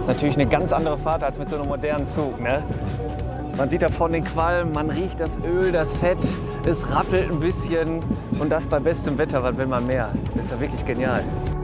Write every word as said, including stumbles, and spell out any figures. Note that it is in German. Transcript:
Das ist natürlich eine ganz andere Fahrt als mit so einem modernen Zug, ne? Man sieht da vorne den Qualm, man riecht das Öl, das Fett, es rappelt ein bisschen und das bei bestem Wetter, was will man mehr? Das ist ja wirklich genial.